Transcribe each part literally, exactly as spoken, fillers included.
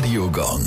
Radio Gong.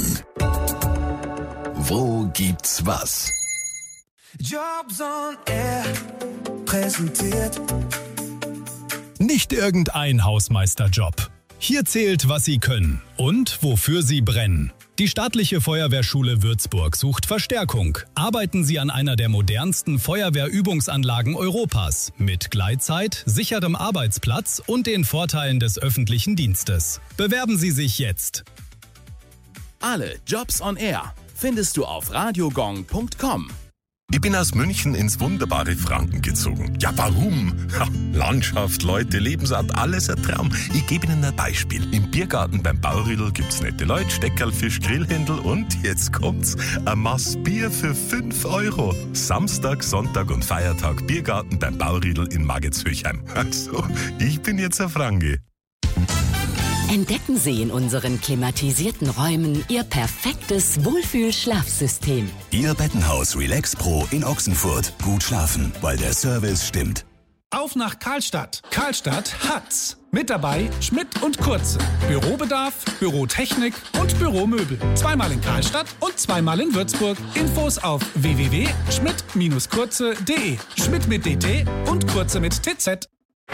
Wo gibt's was? Jobs on Air präsentiert. Nicht irgendein Hausmeisterjob. Hier zählt, was Sie können und wofür Sie brennen. Die staatliche Feuerwehrschule Würzburg sucht Verstärkung. Arbeiten Sie an einer der modernsten Feuerwehrübungsanlagen Europas mit Gleitzeit, sicherem Arbeitsplatz und den Vorteilen des öffentlichen Dienstes. Bewerben Sie sich jetzt. Alle Jobs on Air findest du auf radiogong punkt com. Ich bin aus München ins wunderbare Franken gezogen. Ja, warum? Ha, Landschaft, Leute, Lebensart, alles ein Traum. Ich gebe Ihnen ein Beispiel. Im Biergarten beim Bauriedl gibt's nette Leute, Steckerl, Fisch, Grillhändel und jetzt kommt's, ein Maß Bier für fünf Euro. Samstag, Sonntag und Feiertag Biergarten beim Bauriedl in Maggitzhöchheim. Also, ich bin jetzt ein Franke. Entdecken Sie in unseren klimatisierten Räumen Ihr perfektes Wohlfühl-Schlafsystem. Ihr Bettenhaus Relax Pro in Ochsenfurt. Gut schlafen, weil der Service stimmt. Auf nach Karlstadt. Karlstadt hat's. Mit dabei Schmidt und Kurze. Bürobedarf, Bürotechnik und Büromöbel. Zweimal in Karlstadt und zweimal in Würzburg. Infos auf w w w punkt schmidt Bindestrich kurze punkt de. Schmidt mit D T und Kurze mit T Z.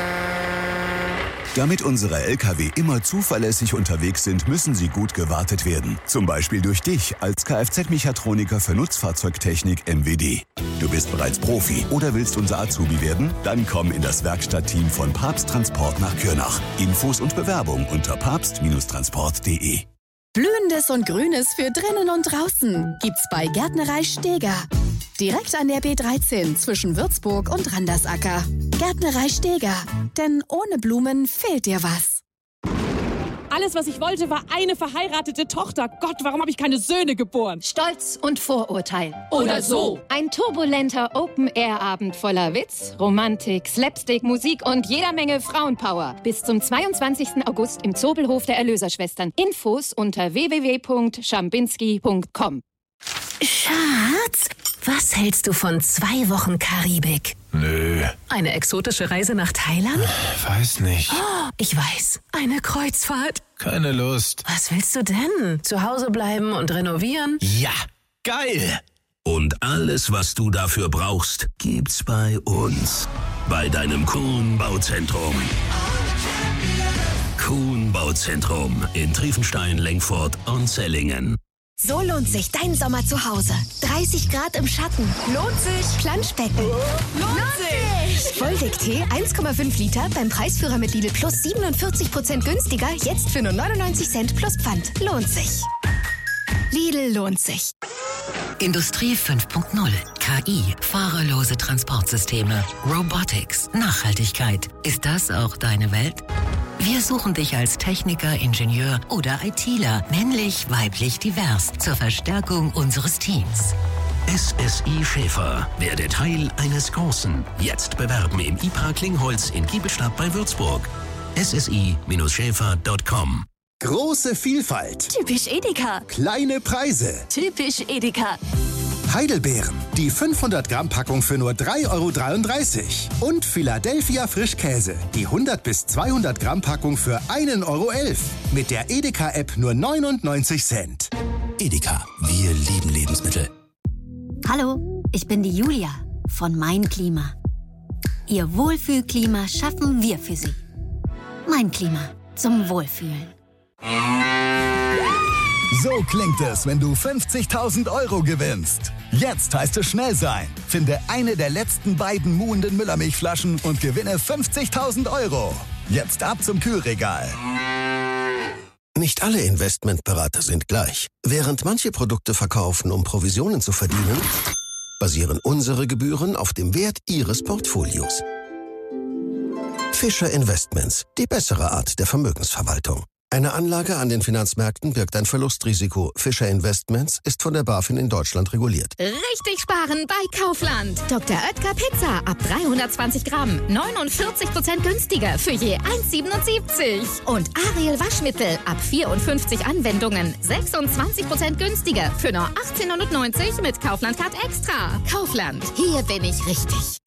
Damit unsere L K W immer zuverlässig unterwegs sind, müssen sie gut gewartet werden. Zum Beispiel durch dich als Kfz-Mechatroniker für Nutzfahrzeugtechnik M W D. Du bist bereits Profi oder willst unser Azubi werden? Dann komm in das Werkstattteam von Papst Transport nach Kürnach. Infos und Bewerbung unter papst Bindestrich transport punkt de. Blühendes und Grünes für drinnen und draußen gibt's bei Gärtnerei Steger. Direkt an der B dreizehn zwischen Würzburg und Randersacker. Gärtnerei Steger, denn ohne Blumen fehlt dir was. Alles, was ich wollte, war eine verheiratete Tochter. Gott, warum habe ich keine Söhne geboren? Stolz und Vorurteil. Oder so. Ein turbulenter Open-Air-Abend voller Witz, Romantik, Slapstick, Musik und jeder Menge Frauenpower. Bis zum zweiundzwanzigsten August im Zobelhof der Erlöserschwestern. Infos unter w w w punkt schambinski punkt com. Schatz, was hältst du von zwei Wochen Karibik? Nö. Eine exotische Reise nach Thailand? Weiß nicht. Oh, ich weiß, eine Kreuzfahrt. Keine Lust. Was willst du denn? Zu Hause bleiben und renovieren? Ja, geil. Und alles, was du dafür brauchst, gibt's bei uns. Bei deinem Kuhn Bauzentrum. Kuhn Bauzentrum in Triefenstein, Lengfurt und Zellingen. So lohnt sich dein Sommer zu Hause. dreißig Grad im Schatten. Lohnt sich. Planschbecken. Oh, lohnt, lohnt sich. Volvic-Tee eins Komma fünf Liter beim Preisführer mit Lidl Plus siebenundvierzig Prozent günstiger. Jetzt für nur neunundneunzig Cent plus Pfand. Lohnt sich. Lidl lohnt sich. Industrie fünf Punkt null. K I, fahrerlose Transportsysteme, Robotics, Nachhaltigkeit. Ist das auch deine Welt? Wir suchen dich als Techniker, Ingenieur oder ITler, männlich, weiblich, divers, zur Verstärkung unseres Teams. S S I Schäfer werde Teil eines Großen. Jetzt bewerben im I P A Klingholz in Giebelstadt bei Würzburg. S S I Schäfer punkt com. Große Vielfalt. Typisch Edeka. Kleine Preise. Typisch Edeka. Heidelbeeren. Die fünfhundert Gramm Packung für nur drei Euro dreiunddreißig. Und Philadelphia Frischkäse. Die hundert bis zweihundert Gramm Packung für ein Euro elf. Mit der Edeka-App nur neunundneunzig Cent. Edeka. Wir lieben Lebensmittel. Hallo, ich bin die Julia von Mein Klima. Ihr Wohlfühlklima schaffen wir für Sie. Mein Klima zum Wohlfühlen. So klingt es, wenn du fünfzigtausend Euro gewinnst. Jetzt heißt es schnell sein. Finde eine der letzten beiden muhenden Müllermilchflaschen und gewinne fünfzigtausend Euro. Jetzt ab zum Kühlregal. Nicht alle Investmentberater sind gleich. Während manche Produkte verkaufen, um Provisionen zu verdienen, basieren unsere Gebühren auf dem Wert Ihres Portfolios. Fischer Investments, die bessere Art der Vermögensverwaltung. Eine Anlage an den Finanzmärkten birgt ein Verlustrisiko. Fischer Investments ist von der BaFin in Deutschland reguliert. Richtig sparen bei Kaufland. Doktor Oetker Pizza ab dreihundertzwanzig Gramm. neunundvierzig Prozent günstiger für je eins Komma siebenundsiebzig. Und Ariel Waschmittel ab vierundfünfzig Anwendungen. sechsundzwanzig Prozent günstiger für nur achtzehnhundertneunzig mit Kaufland Card Extra. Kaufland. Hier bin ich richtig.